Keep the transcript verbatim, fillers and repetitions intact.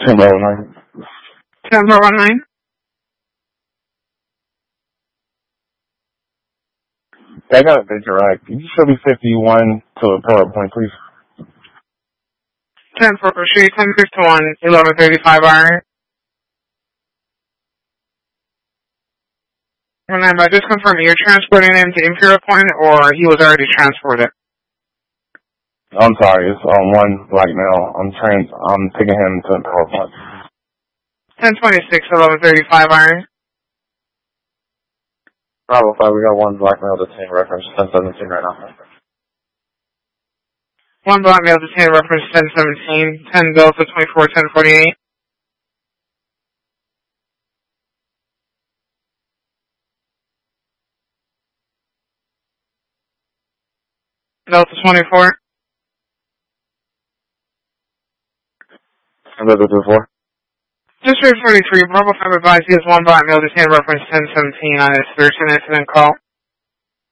ten Bravo nine. ten Bravo nine. I got a big direct. Can you show me fifty-one to a PowerPoint, please? ten for Street, ten fifty-one, eleven thirty-five iron. Remember, just confirm, you're transporting him to Imperial Point, or he was already transported? I'm sorry, it's on one black male. I'm trans. I'm taking him to Imperial Point. ten twenty-six, eleven thirty-five iron. Bravo five, we got one black male detained reference ten seventeen right now. One black male detained reference ten seventeen, ten Delta twenty-four, ten forty-eight. Delta twenty-four. Delta twenty-four. District forty-three, Bravo five advised he has one black male detained reference ten seventeen on his search and incident call.